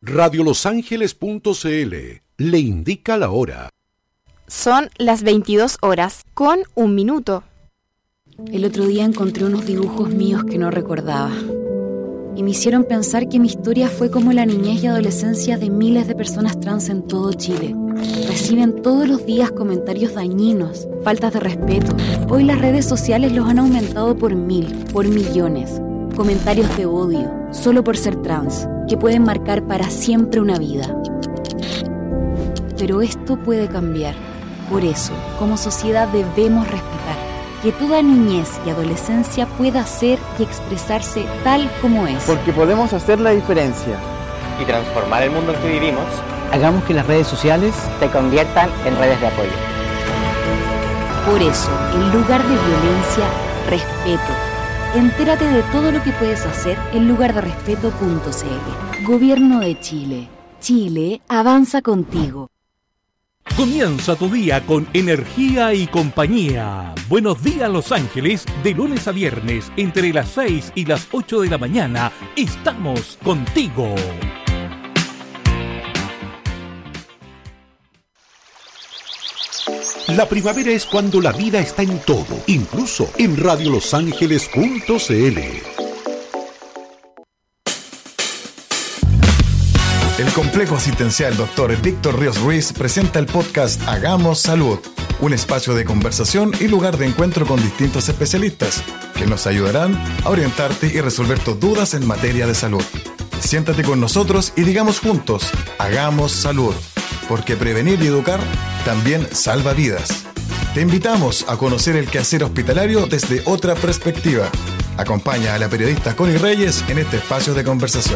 Radiolosangeles.cl le indica la hora. Son las 22 horas con 1 minuto. El otro día encontré unos dibujos míos que no recordaba. Y me hicieron pensar que mi historia fue como la niñez y adolescencia de miles de personas trans en todo Chile. Reciben todos los días comentarios dañinos, faltas de respeto. Hoy las redes sociales los han aumentado por 1000, por millones. Comentarios de odio, solo por ser trans, que pueden marcar para siempre una vida. Pero esto puede cambiar. Por eso, como sociedad debemos respetar que toda niñez y adolescencia pueda ser y expresarse tal como es. Porque podemos hacer la diferencia y transformar el mundo en que vivimos. Hagamos que las redes sociales se conviertan en redes de apoyo. Por eso, en lugar de violencia, respeto. Entérate de todo lo que puedes hacer en lugarderespeto.cl. Gobierno de Chile. Chile avanza contigo. Comienza tu día con energía y compañía. Buenos días, Los Ángeles, de lunes a viernes, entre las 6 y las 8 de la mañana. Estamos contigo. La primavera es cuando la vida está en todo, incluso en Radiolosangeles.cl. El Complejo Asistencial Dr. Víctor Ríos Ruiz presenta el podcast Hagamos Salud, un espacio de conversación y lugar de encuentro con distintos especialistas que nos ayudarán a orientarte y resolver tus dudas en materia de salud. Siéntate con nosotros y digamos juntos, Hagamos Salud, porque prevenir y educar también salva vidas. Te invitamos a conocer el quehacer hospitalario desde otra perspectiva. Acompaña a la periodista Connie Reyes en este espacio de conversación.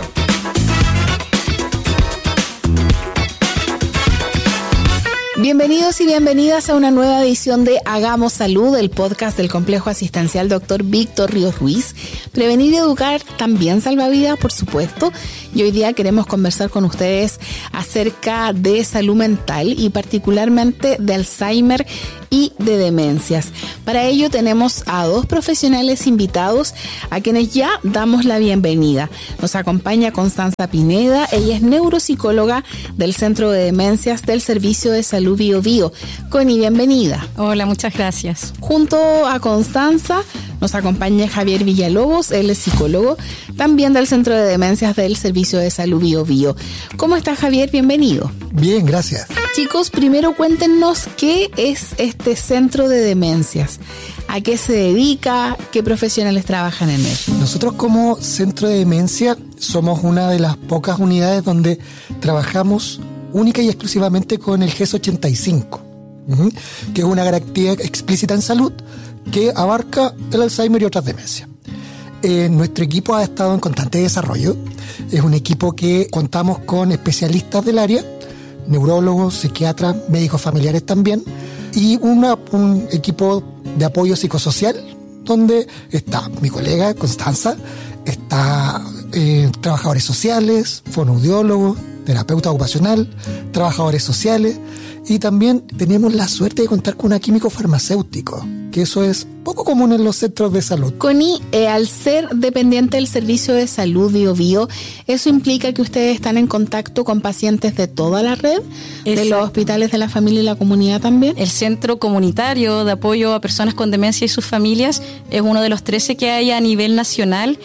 Bienvenidos y bienvenidas a una nueva edición de Hagamos Salud, el podcast del Complejo Asistencial Dr. Víctor Ríos Ruiz. Prevenir y educar también salva vidas, por supuesto. Y hoy día queremos conversar con ustedes acerca de salud mental y particularmente de Alzheimer y de demencias. Para ello tenemos a dos profesionales invitados a quienes ya damos la bienvenida. Nos acompaña Constanza Pineda, ella es neuropsicóloga del Centro de Demencias del Servicio de Salud Bio Bio. Connie, bienvenida. Hola, muchas gracias. Junto a Constanza nos acompaña Javier Villalobos, él es psicólogo, también del Centro de Demencias del Servicio de Salud Bio Bio. ¿Cómo está, Javier? Bienvenido. Bien, gracias. Chicos, primero cuéntenos qué es este Centro de Demencias. ¿A qué se dedica? ¿Qué profesionales trabajan en él? Nosotros como Centro de Demencia somos una de las pocas unidades donde trabajamos única y exclusivamente con el GES 85, que es una garantía explícita en salud que abarca el Alzheimer y otras demencias. Nuestro equipo ha estado en constante desarrollo. Es un equipo que contamos con especialistas del área, neurólogos, psiquiatras, médicos familiares también, y un equipo de apoyo psicosocial donde está mi colega Constanza, está trabajadores sociales, fonoaudiólogos, terapeuta ocupacional, trabajadores sociales, y también tenemos la suerte de contar con un químico farmacéutico, que eso es poco común en los centros de salud. Connie, al ser dependiente del Servicio de Salud Bio Bio, ¿eso implica que ustedes están en contacto con pacientes de toda la red? Exacto. ¿De los hospitales de la familia y la comunidad también? El Centro Comunitario de Apoyo a Personas con Demencia y sus Familias es uno de los 13 que hay a nivel nacional.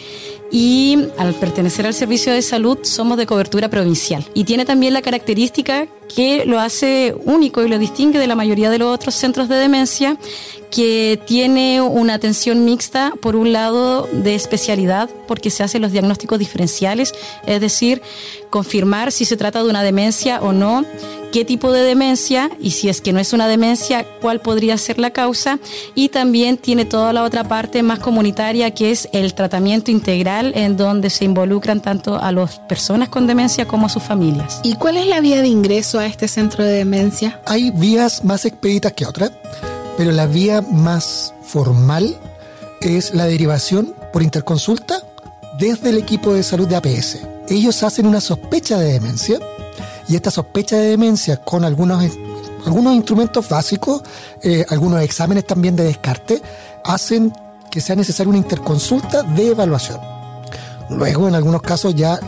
Y al pertenecer al servicio de salud somos de cobertura provincial. Y tiene también la característica que lo hace único y lo distingue de la mayoría de los otros centros de demencia, que tiene una atención mixta, por un lado de especialidad, porque se hacen los diagnósticos diferenciales, es decir, confirmar si se trata de una demencia o no, qué tipo de demencia, y si es que no es una demencia, cuál podría ser la causa. Y también tiene toda la otra parte más comunitaria, que es el tratamiento integral, en donde se involucran tanto a las personas con demencia como a sus familias. ¿Y cuál es la vía de ingreso a este centro de demencia? Hay vías más expeditas que otras, pero la vía más formal es la derivación por interconsulta desde el equipo de salud de APS. Ellos hacen una sospecha de demencia, y esta sospecha de demencia con algunos instrumentos básicos, algunos exámenes también de descarte, hacen que sea necesaria una interconsulta de evaluación. Luego, en algunos casos ya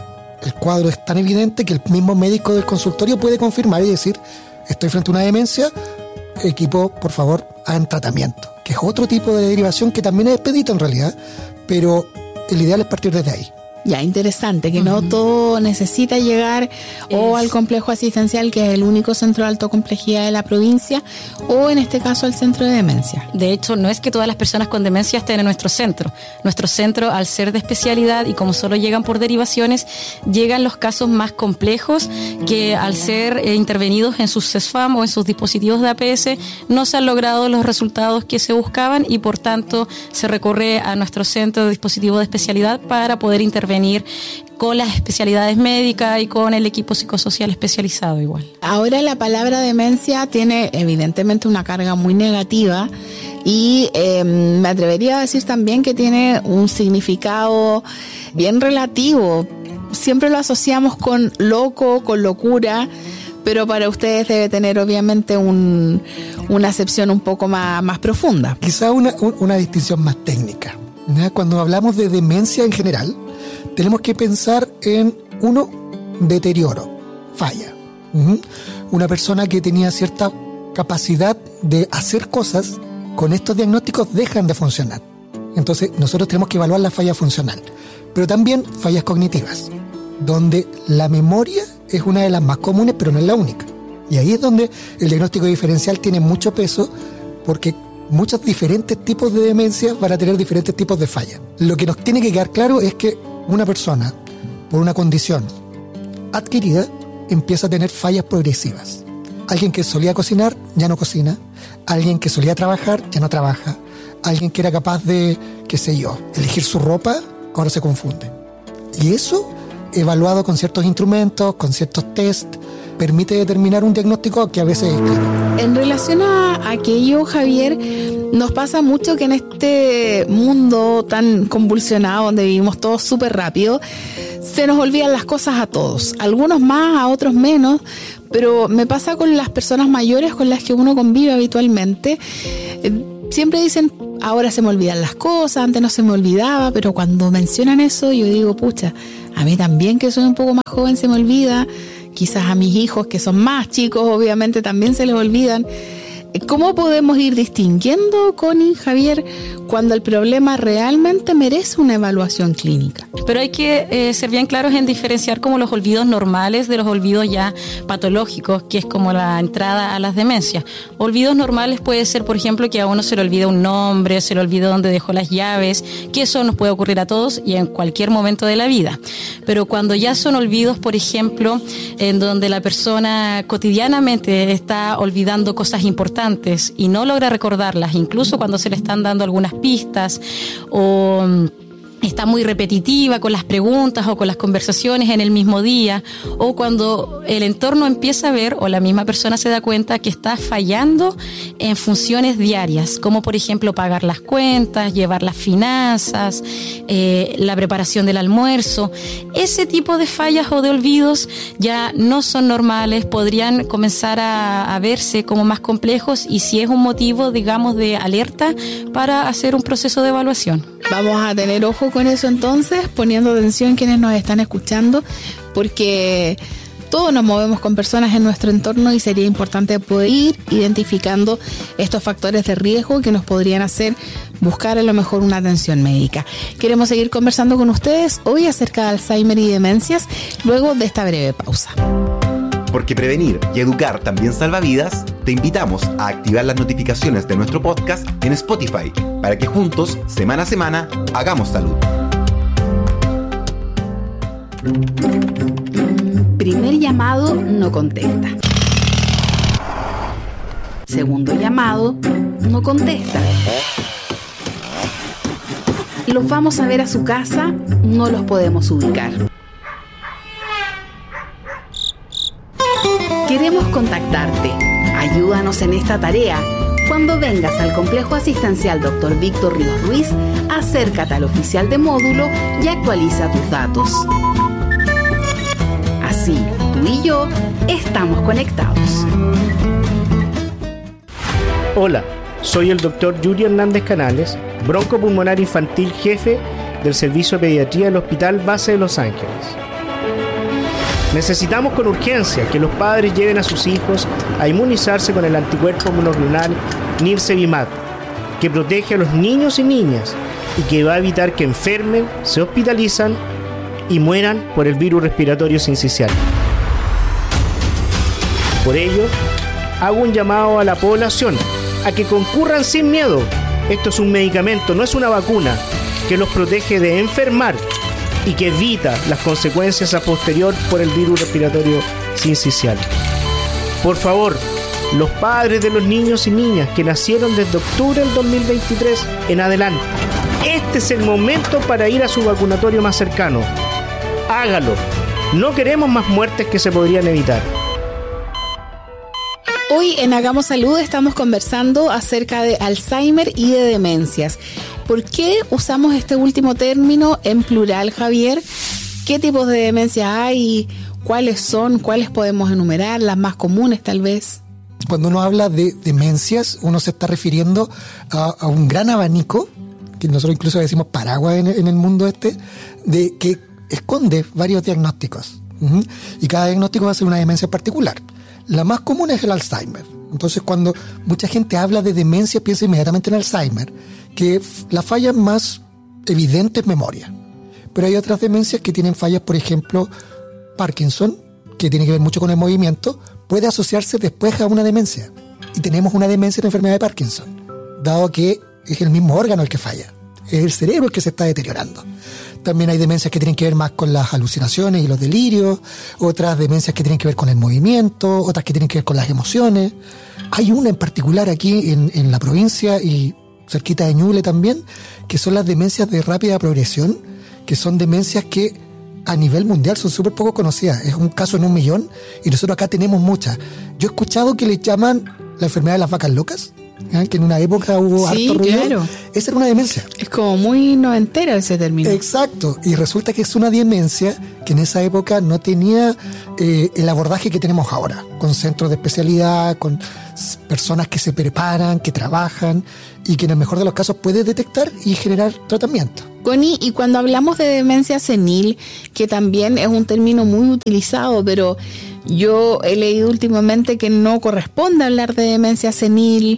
el cuadro es tan evidente que el mismo médico del consultorio puede confirmar y decir, estoy frente a una demencia, equipo, por favor, hagan tratamiento, que es otro tipo de derivación que también es expedita en realidad, pero el ideal es partir desde ahí. Ya, interesante, que no todo necesita llegar o al complejo asistencial, que es el único centro de alta complejidad de la provincia, o en este caso al centro de demencia. De hecho, no es que todas las personas con demencia estén en nuestro centro. Nuestro centro, al ser de especialidad y como solo llegan por derivaciones, llegan los casos más complejos que al ser intervenidos en sus CESFAM o en sus dispositivos de APS no se han logrado los resultados que se buscaban y por tanto se recurre a nuestro centro de dispositivo de especialidad para poder intervenir con las especialidades médicas y con el equipo psicosocial especializado igual. Ahora la palabra demencia tiene evidentemente una carga muy negativa y me atrevería a decir también que tiene un significado bien relativo. Siempre lo asociamos con loco, con locura, pero para ustedes debe tener obviamente una acepción un poco más profunda. Quizá una distinción más técnica. Cuando hablamos de demencia en general, tenemos que pensar en, uno, deterioro, falla. Una persona que tenía cierta capacidad de hacer cosas, con estos diagnósticos dejan de funcionar. Entonces, nosotros tenemos que evaluar la falla funcional, pero también fallas cognitivas, donde la memoria es una de las más comunes, pero no es la única. Y ahí es donde el diagnóstico diferencial tiene mucho peso, porque muchos diferentes tipos de demencias van a tener diferentes tipos de fallas. Lo que nos tiene que quedar claro es que una persona, por una condición adquirida, empieza a tener fallas progresivas. Alguien que solía cocinar, ya no cocina. Alguien que solía trabajar, ya no trabaja. Alguien que era capaz de, elegir su ropa, ahora se confunde. Y eso, evaluado con ciertos instrumentos, con ciertos test, permite determinar un diagnóstico que a veces es clínico. En relación a aquello, Javier, nos pasa mucho que en este mundo tan convulsionado, donde vivimos todos súper rápido, se nos olvidan las cosas a todos. Algunos más, a otros menos, pero me pasa con las personas mayores con las que uno convive habitualmente. Siempre dicen, ahora se me olvidan las cosas, antes no se me olvidaba, pero cuando mencionan eso yo digo, pucha, a mí también, que soy un poco más joven, se me olvida. Quizás a mis hijos, que son más chicos, obviamente también se les olvidan. ¿Cómo podemos ir distinguiendo, Connie, Javier, cuando el problema realmente merece una evaluación clínica? Pero hay que ser bien claros en diferenciar como los olvidos normales de los olvidos ya patológicos, que es como la entrada a las demencias. Olvidos normales puede ser, por ejemplo, que a uno se le olvida un nombre, se le olvida dónde dejó las llaves, que eso nos puede ocurrir a todos y en cualquier momento de la vida. Pero cuando ya son olvidos, por ejemplo, en donde la persona cotidianamente está olvidando cosas importantes y no logra recordarlas, incluso cuando se le están dando algunas pistas o está muy repetitiva con las preguntas o con las conversaciones en el mismo día, o cuando el entorno empieza a ver o la misma persona se da cuenta que está fallando en funciones diarias, como por ejemplo pagar las cuentas, llevar las finanzas, la preparación del almuerzo. Ese tipo de fallas o de olvidos ya no son normales, podrían comenzar a verse como más complejos y si es un motivo, digamos, de alerta para hacer un proceso de evaluación. Vamos a tener ojo con eso entonces, poniendo atención quienes nos están escuchando, porque todos nos movemos con personas en nuestro entorno y sería importante poder ir identificando estos factores de riesgo que nos podrían hacer buscar a lo mejor una atención médica. Queremos seguir conversando con ustedes hoy acerca de Alzheimer y demencias, luego de esta breve pausa. Porque prevenir y educar también salva vidas, te invitamos a activar las notificaciones de nuestro podcast en Spotify para que juntos, semana a semana, hagamos salud. Primer llamado, no contesta. Segundo llamado, no contesta. Los vamos a ver a su casa, no los podemos ubicar. Queremos contactarte. Ayúdanos en esta tarea. Cuando vengas al Complejo Asistencial Dr. Víctor Ríos Ruiz, acércate al oficial de módulo y actualiza tus datos. Así, tú y yo estamos conectados. Hola, soy el Dr. Yuri Hernández Canales, broncopulmonar infantil jefe del Servicio de Pediatría del Hospital Base de Los Ángeles. Necesitamos con urgencia que los padres lleven a sus hijos a inmunizarse con el anticuerpo monoclonal Nirsevimab, que protege a los niños y niñas y que va a evitar que enfermen, se hospitalizan y mueran por el virus respiratorio sincicial. Por ello, hago un llamado a la población a que concurran sin miedo. Esto es un medicamento, no es una vacuna, que los protege de enfermar y que evita las consecuencias a posterior por el virus respiratorio sincicial. Por favor, los padres de los niños y niñas que nacieron desde octubre del 2023 en adelante, este es el momento para ir a su vacunatorio más cercano. Hágalo. No queremos más muertes que se podrían evitar. Hoy en Hagamos Salud estamos conversando acerca de Alzheimer y de demencias. ¿Por qué usamos este último término en plural, Javier? ¿Qué tipos de demencias hay? ¿Cuáles son? ¿Cuáles podemos enumerar? ¿Las más comunes, tal vez? Cuando uno habla de demencias, uno se está refiriendo a un gran abanico, que nosotros incluso decimos paraguas en el mundo de que esconde varios diagnósticos. Y cada diagnóstico va a ser una demencia particular. La más común es el Alzheimer. Entonces, cuando mucha gente habla de demencia, piensa inmediatamente en Alzheimer, que la falla más evidente es memoria. Pero hay otras demencias que tienen fallas, por ejemplo, Parkinson, que tiene que ver mucho con el movimiento, puede asociarse después a una demencia. Y tenemos una demencia en la enfermedad de Parkinson, dado que es el mismo órgano el que falla. Es el cerebro el que se está deteriorando. También hay demencias que tienen que ver más con las alucinaciones y los delirios, otras demencias que tienen que ver con el movimiento, otras que tienen que ver con las emociones. Hay una en particular aquí en la provincia y cerquita de Ñuble también, que son las demencias de rápida progresión, que son demencias que a nivel mundial son súper poco conocidas. Es un caso en 1 millón y nosotros acá tenemos muchas. Yo he escuchado que le llaman la enfermedad de las vacas locas, que en una época hubo harto ruido. Claro. Esa era una demencia. Es como muy noventero ese término. Exacto, y resulta que es una demencia que en esa época no tenía el abordaje que tenemos ahora, con centros de especialidad, con personas que se preparan, que trabajan y que en el mejor de los casos puede detectar y generar tratamiento. Connie, y cuando hablamos de demencia senil, que también es un término muy utilizado, pero yo he leído últimamente que no corresponde hablar de demencia senil,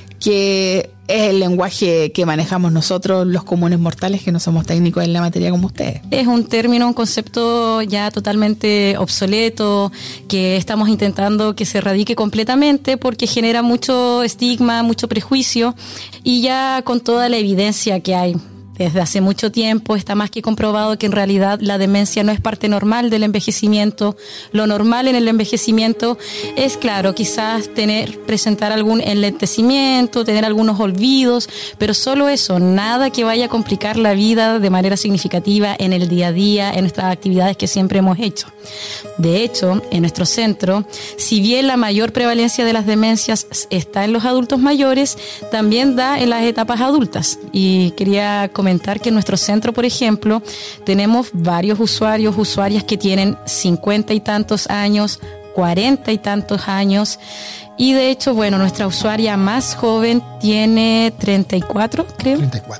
que es el lenguaje que manejamos nosotros, los comunes mortales, que no somos técnicos en la materia como ustedes. Es un término, un concepto ya totalmente obsoleto, que estamos intentando que se erradique completamente porque genera mucho estigma, mucho prejuicio, y ya con toda la evidencia que hay desde hace mucho tiempo está más que comprobado que en realidad la demencia no es parte normal del envejecimiento. Lo normal en el envejecimiento es, claro, quizás presentar algún enlentecimiento, tener algunos olvidos, pero solo eso, nada que vaya a complicar la vida de manera significativa en el día a día, en nuestras actividades que siempre hemos hecho. De hecho, en nuestro centro, si bien la mayor prevalencia de las demencias está en los adultos mayores, también da en las etapas adultas. Y quería comentar que en nuestro centro, por ejemplo, tenemos varios usuarias que tienen 50 y tantos años, 40 y tantos años, y de hecho, bueno, nuestra usuaria más joven tiene 34, creo.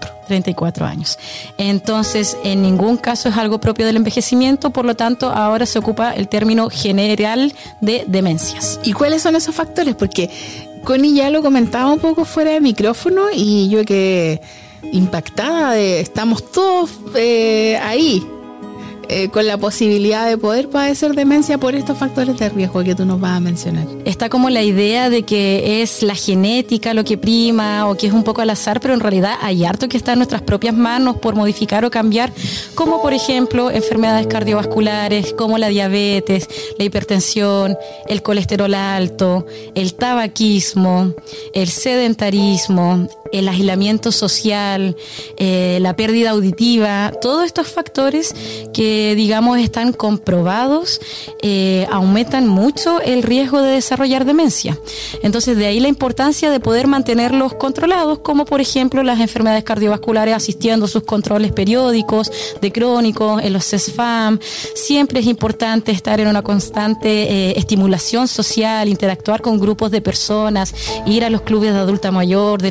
34 años. Entonces, en ningún caso es algo propio del envejecimiento, por lo tanto, ahora se ocupa el término general de demencias. ¿Y cuáles son esos factores? Porque Connie ya lo comentaba un poco fuera de micrófono y yo que impactada estamos todos ahí con la posibilidad de poder padecer demencia por estos factores de riesgo que tú nos vas a mencionar. Está como la idea de que es la genética lo que prima o que es un poco al azar, pero en realidad hay harto que está en nuestras propias manos por modificar o cambiar, como por ejemplo enfermedades cardiovasculares, como la diabetes, la hipertensión, el colesterol alto, el tabaquismo, el sedentarismo, el aislamiento social, la pérdida auditiva, todos estos factores que, digamos, están comprobados, aumentan mucho el riesgo de desarrollar demencia. Entonces, de ahí la importancia de poder mantenerlos controlados, como por ejemplo las enfermedades cardiovasculares asistiendo a sus controles periódicos de crónicos, en los CESFAM. Siempre es importante estar en una constante estimulación social, interactuar con grupos de personas, ir a los clubes de adulta mayor, de las juntas de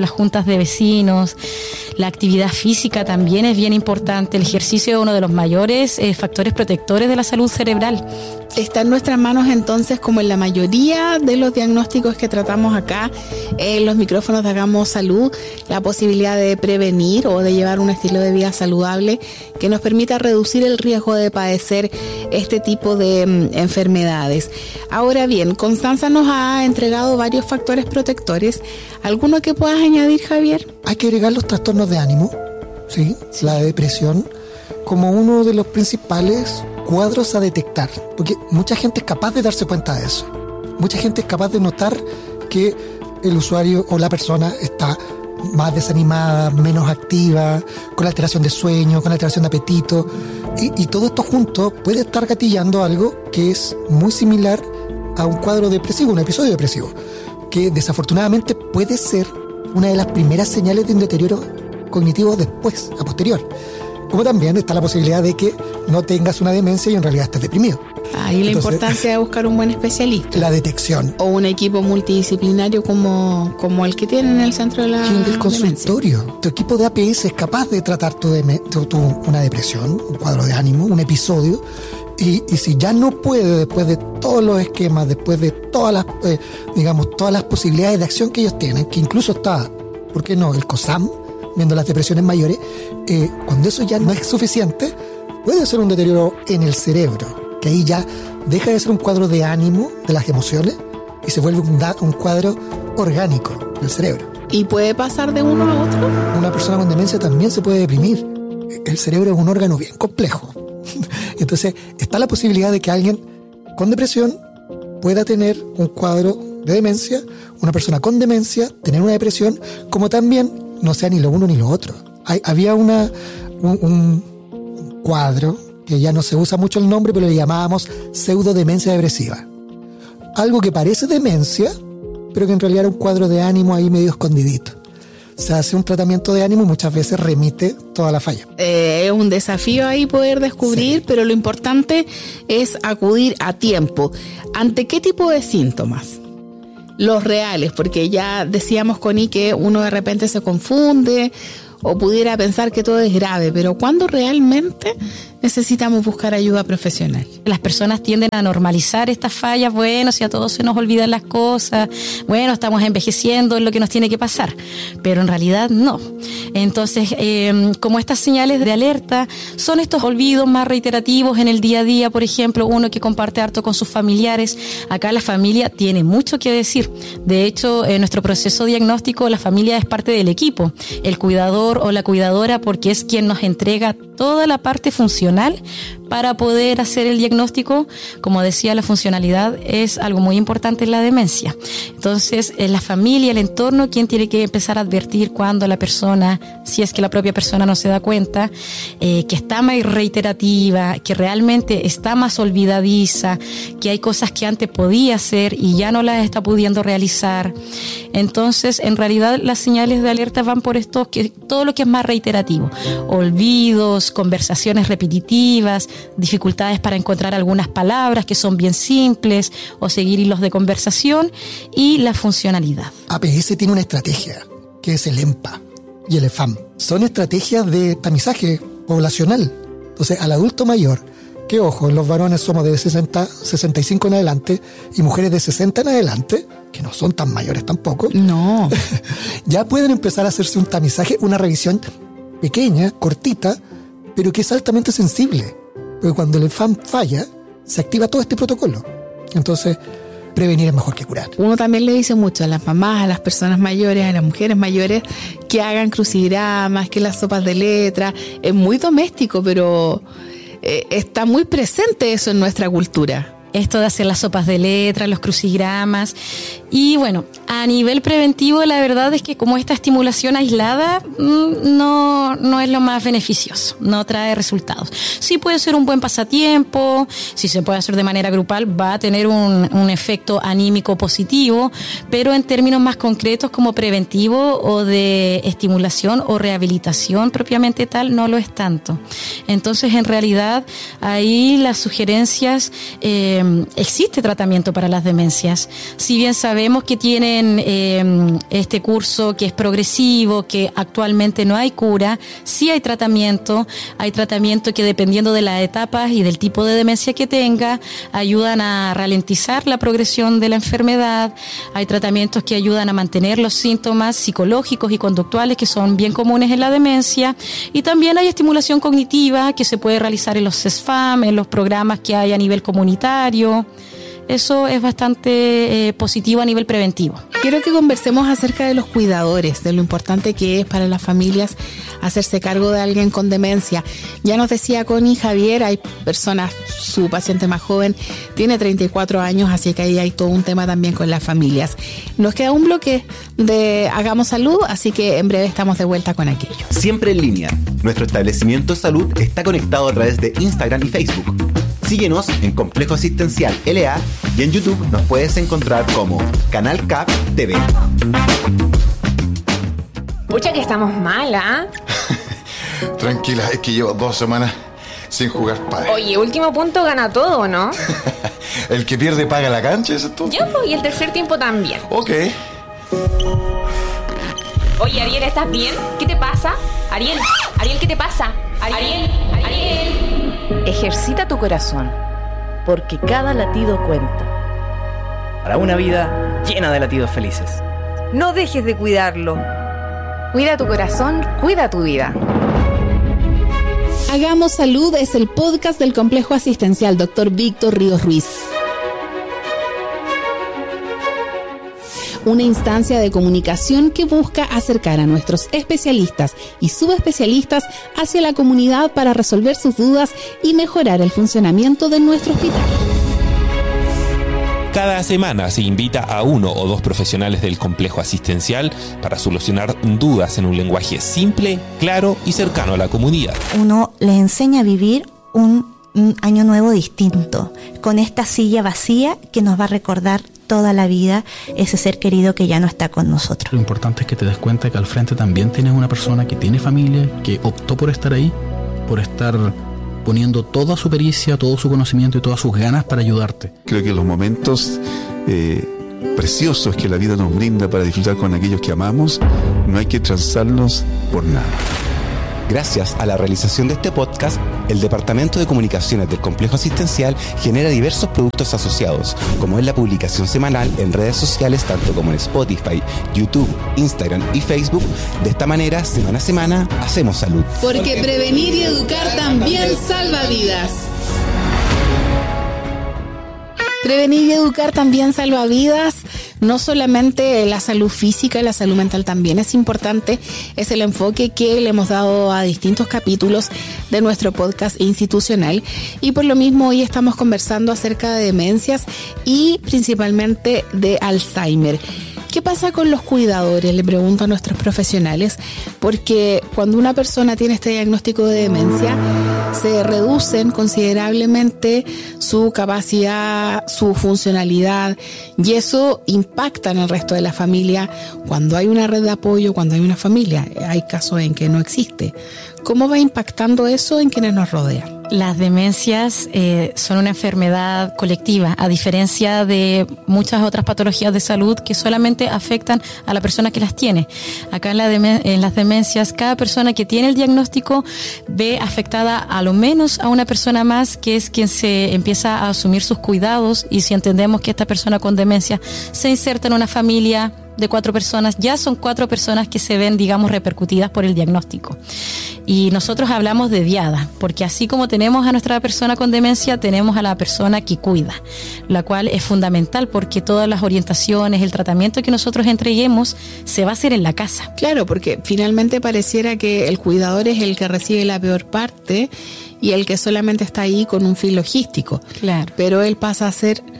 de vecinos. La actividad física también es bien importante. El ejercicio es uno de los mayores factores protectores de la salud cerebral. Está en nuestras manos entonces, como en la mayoría de los diagnósticos que tratamos acá en los micrófonos de Hagamos Salud, la posibilidad de prevenir o de llevar un estilo de vida saludable que nos permita reducir el riesgo de padecer este tipo de enfermedades. Ahora bien, Constanza nos ha entregado varios factores protectores. ¿Alguno que puedas añadir, Javier? Hay que agregar los trastornos de ánimo, ¿sí? La depresión, como uno de los principales cuadros a detectar, porque mucha gente es capaz de darse cuenta de eso. Mucha gente es capaz de notar que el usuario o la persona está más desanimada, menos activa, con alteración de sueño, con alteración de apetito, y todo esto junto puede estar gatillando algo que es muy similar a un cuadro depresivo, un episodio depresivo, que desafortunadamente puede ser una de las primeras señales de un deterioro cognitivo después, a posterior. Como también está la posibilidad de que no tengas una demencia y en realidad estés deprimido. Ahí la importancia de buscar un buen especialista. La detección. O un equipo multidisciplinario como el que tienen en el centro de la demencia. Del consultorio. Tu equipo de APS es capaz de tratar una depresión, un cuadro de ánimo, un episodio. Y si ya no puede, después de todos los esquemas, después de todas las posibilidades de acción que ellos tienen, que incluso está, ¿por qué no?, el COSAM, viendo las depresiones mayores, cuando eso ya no es suficiente, puede ser un deterioro en el cerebro, que ahí ya deja de ser un cuadro de ánimo, de las emociones, y se vuelve un cuadro orgánico del cerebro. ¿Y puede pasar de uno a otro? Una persona con demencia también se puede deprimir. El cerebro es un órgano bien complejo. Entonces, está la posibilidad de que alguien con depresión pueda tener un cuadro de demencia, una persona con demencia tener una depresión, como también no sea ni lo uno ni lo otro. Había un cuadro que ya no se usa mucho el nombre, pero le llamábamos pseudodemencia depresiva. Algo que parece demencia, pero que en realidad era un cuadro de ánimo ahí medio escondidito. Se hace un tratamiento de ánimo y muchas veces remite toda la falla. Es un desafío ahí poder descubrir, sí. Pero lo importante es acudir a tiempo. ¿Ante qué tipo de síntomas? Los reales, porque ya decíamos, Connie, que uno de repente se confunde o pudiera pensar que todo es grave, pero ¿cuándo realmente necesitamos buscar ayuda profesional? Las personas tienden a normalizar estas fallas. Bueno, si a todos se nos olvidan las cosas, bueno, estamos envejeciendo, es lo que nos tiene que pasar, pero en realidad no. Entonces, como estas señales de alerta son estos olvidos más reiterativos en el día a día, por ejemplo, uno que comparte harto con sus familiares. Acá la familia tiene mucho que decir. De hecho, en nuestro proceso diagnóstico, la familia es parte del equipo, el cuidador o la cuidadora, porque es quien nos entrega toda la parte funcional para poder hacer el diagnóstico. Como decía, la funcionalidad es algo muy importante en la demencia. Entonces, es la familia, el entorno, quien tiene que empezar a advertir cuando la persona, si es que la propia persona no se da cuenta, que está más reiterativa, que realmente está más olvidadiza, que hay cosas que antes podía hacer y ya no las está pudiendo realizar. Entonces, en realidad, las señales de alerta van por esto, que todo lo que es más reiterativo: olvidos, conversaciones repetitivas, dificultades para encontrar algunas palabras que son bien simples o seguir hilos de conversación, y la funcionalidad. APS tiene una estrategia que es el EMPA y el EFAM. Son estrategias de tamizaje poblacional. Entonces, al adulto mayor, que ojo, los varones somos de 60, 65 en adelante y mujeres de 60 en adelante, que no son tan mayores tampoco, no, ya pueden empezar a hacerse un tamizaje, una revisión pequeña, cortita, pero que es altamente sensible. Porque cuando el EFAM falla, se activa todo este protocolo. Entonces, prevenir es mejor que curar. Uno también le dice mucho a las mamás, a las personas mayores, a las mujeres mayores, que hagan crucigramas, que las sopas de letra. Es muy doméstico, pero está muy presente eso en nuestra cultura. Esto de hacer las sopas de letras, los crucigramas. Y bueno, a nivel preventivo, la verdad es que como esta estimulación aislada no es lo más beneficioso, no trae resultados. Sí puede ser un buen pasatiempo, si se puede hacer de manera grupal va a tener un efecto anímico positivo, pero en términos más concretos como preventivo o de estimulación o rehabilitación propiamente tal, no lo es tanto. Entonces, en realidad, ahí las sugerencias existe tratamiento para las demencias. Si bien sabemos que tienen este curso que es progresivo, que actualmente no hay cura, sí hay tratamiento que dependiendo de las etapas y del tipo de demencia que tenga, ayudan a ralentizar la progresión de la enfermedad. Hay tratamientos que ayudan a mantener los síntomas psicológicos y conductuales que son bien comunes en la demencia, y también hay estimulación cognitiva que se puede realizar en los CESFAM, en los programas que hay a nivel comunitario. Eso es bastante positivo a nivel preventivo. Quiero que conversemos acerca de los cuidadores, de lo importante que es para las familias hacerse cargo de alguien con demencia. Ya nos decía Connie, Javier, hay personas, su paciente más joven tiene 34 años, así que ahí hay todo un tema también con las familias. Nos queda un bloque de Hagamos Salud, así que en breve estamos de vuelta con aquello. Siempre en línea. Nuestro establecimiento de salud está conectado a través de Instagram y Facebook. Síguenos en Complejo Asistencial LA y en YouTube nos puedes encontrar como Canal CAP TV. Pucha que estamos mal, ¿ah? Tranquila, es que llevo 2 semanas sin jugar pádel. Oye, último punto gana todo, ¿no? El que pierde paga la cancha, ¿eso es todo? Yo, y el tercer tiempo también. Ok. Oye, Ariel, ¿estás bien? ¿Qué te pasa? Ariel, ¿qué te pasa? Ariel. Ejercita tu corazón, porque cada latido cuenta. Para una vida llena de latidos felices. No dejes de cuidarlo. Cuida tu corazón, cuida tu vida. Hagamos Salud es el podcast del Complejo Asistencial Dr. Víctor Ríos Ruiz. Una instancia de comunicación que busca acercar a nuestros especialistas y subespecialistas hacia la comunidad para resolver sus dudas y mejorar el funcionamiento de nuestro hospital. Cada semana se invita a 1 o 2 profesionales del complejo asistencial para solucionar dudas en un lenguaje simple, claro y cercano a la comunidad. Uno les enseña a vivir un año nuevo distinto, con esta silla vacía que nos va a recordar toda la vida ese ser querido que ya no está con nosotros. Lo importante es que te des cuenta que al frente también tienes una persona que tiene familia, que optó por estar ahí, por estar poniendo toda su pericia, todo su conocimiento y todas sus ganas para ayudarte. Creo que los momentos preciosos que la vida nos brinda para disfrutar con aquellos que amamos, no hay que transarlos por nada. Gracias a la realización de este podcast, el Departamento de Comunicaciones del Complejo Asistencial genera diversos productos asociados, como es la publicación semanal en redes sociales, tanto como en Spotify, YouTube, Instagram y Facebook. De esta manera, semana a semana, hacemos salud. Porque prevenir y educar también salva vidas. Prevenir y educar también salva vidas. No solamente la salud física, la salud mental también es importante. Es el enfoque que le hemos dado a distintos capítulos de nuestro podcast institucional. Y por lo mismo hoy estamos conversando acerca de demencias y principalmente de Alzheimer. ¿Qué pasa con los cuidadores? Le pregunto a nuestros profesionales, porque cuando una persona tiene este diagnóstico de demencia, se reducen considerablemente su capacidad, su funcionalidad, y eso impacta en el resto de la familia. Cuando hay una red de apoyo, cuando hay una familia, hay casos en que no existe. ¿Cómo va impactando eso en quienes nos rodean? Las demencias son una enfermedad colectiva, a diferencia de muchas otras patologías de salud que solamente afectan a la persona que las tiene. Acá en las demencias, cada persona que tiene el diagnóstico ve afectada a lo menos a una persona más, que es quien se empieza a asumir sus cuidados, y si entendemos que esta persona con demencia se inserta en una familia de 4 personas, ya son 4 personas que se ven, digamos, repercutidas por el diagnóstico. Y nosotros hablamos de diada, porque así como tenemos a nuestra persona con demencia, tenemos a la persona que cuida, la cual es fundamental porque todas las orientaciones, el tratamiento que nosotros entreguemos se va a hacer en la casa. Claro, porque finalmente pareciera que el cuidador es el que recibe la peor parte y el que solamente está ahí con un fin logístico. Claro. Pero él pasa a ser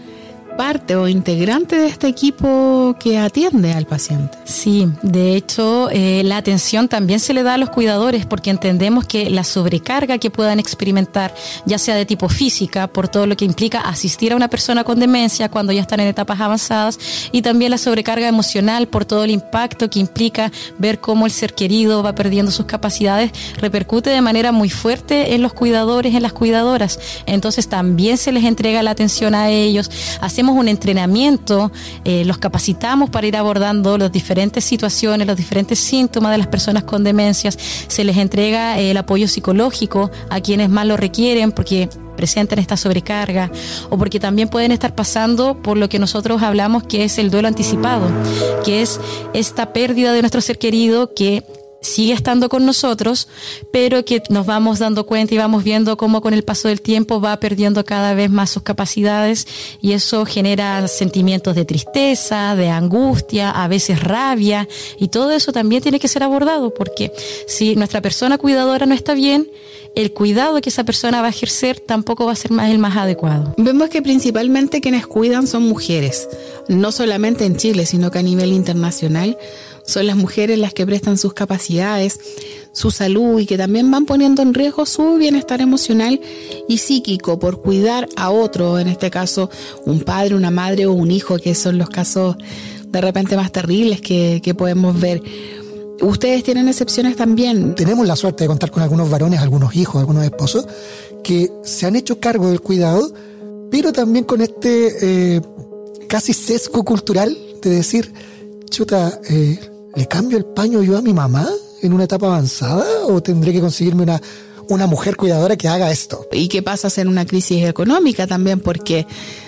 parte o integrante de este equipo que atiende al paciente. Sí, de hecho, la atención también se le da a los cuidadores porque entendemos que la sobrecarga que puedan experimentar, ya sea de tipo física, por todo lo que implica asistir a una persona con demencia cuando ya están en etapas avanzadas, y también la sobrecarga emocional por todo el impacto que implica ver cómo el ser querido va perdiendo sus capacidades, repercute de manera muy fuerte en los cuidadores, en las cuidadoras. Entonces también se les entrega la atención a ellos. Hacemos un entrenamiento, los capacitamos para ir abordando las diferentes situaciones, los diferentes síntomas de las personas con demencias. Se les entrega el apoyo psicológico a quienes más lo requieren porque presentan esta sobrecarga o porque también pueden estar pasando por lo que nosotros hablamos que es el duelo anticipado, que es esta pérdida de nuestro ser querido que sigue estando con nosotros, pero que nos vamos dando cuenta y vamos viendo cómo con el paso del tiempo va perdiendo cada vez más sus capacidades, y eso genera sentimientos de tristeza, de angustia, a veces rabia, y todo eso también tiene que ser abordado, porque si nuestra persona cuidadora no está bien, el cuidado que esa persona va a ejercer tampoco va a ser el más adecuado. Vemos que principalmente quienes cuidan son mujeres, no solamente en Chile, sino que a nivel internacional son las mujeres las que prestan sus capacidades, su salud, y que también van poniendo en riesgo su bienestar emocional y psíquico por cuidar a otro, en este caso un padre, una madre o un hijo, que son los casos de repente más terribles que podemos ver. ¿Ustedes tienen excepciones también? Tenemos la suerte de contar con algunos varones, algunos hijos, algunos esposos que se han hecho cargo del cuidado, pero también con este casi sesgo cultural de decir, chuta, ¿le cambio el paño yo a mi mamá en una etapa avanzada o tendré que conseguirme una mujer cuidadora que haga esto? ¿Y qué pasa en una crisis económica también? Porque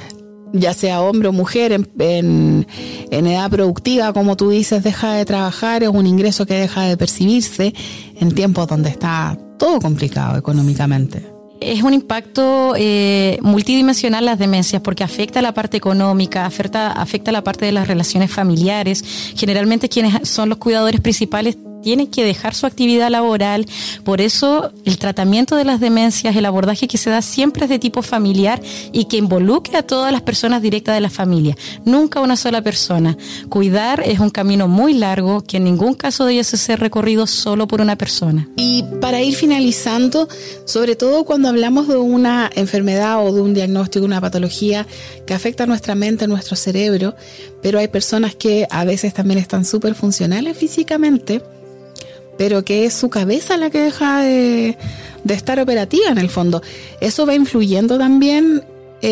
ya sea hombre o mujer en edad productiva, como tú dices, deja de trabajar, es un ingreso que deja de percibirse en tiempos donde está todo complicado económicamente. Es un impacto multidimensional las demencias porque afecta la parte económica, afecta la parte de las relaciones familiares. Generalmente quienes son los cuidadores principales tienen que dejar su actividad laboral. Por eso el tratamiento de las demencias, el abordaje que se da siempre es de tipo familiar y que involucre a todas las personas directas de la familia, nunca una sola persona. Cuidar es un camino muy largo que en ningún caso debe ser recorrido solo por una persona. Y para ir finalizando, sobre todo cuando hablamos de una enfermedad o de un diagnóstico, una patología que afecta a nuestra mente, a nuestro cerebro, pero hay personas que a veces también están súper funcionales físicamente, pero que es su cabeza la que deja de estar operativa en el fondo. ¿Eso va influyendo también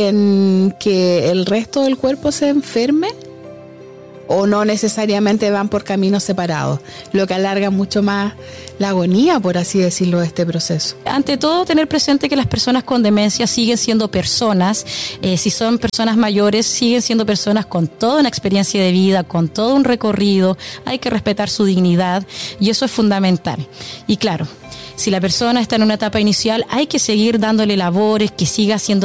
en que el resto del cuerpo se enferme? ¿O no necesariamente van por caminos separados? Lo que alarga mucho más la agonía, por así decirlo, de este proceso. Ante todo, tener presente que las personas con demencia siguen siendo personas. Si son personas mayores, siguen siendo personas con toda una experiencia de vida, con todo un recorrido. Hay que respetar su dignidad y eso es fundamental. Y claro, si la persona está en una etapa inicial, hay que seguir dándole labores, que siga haciendo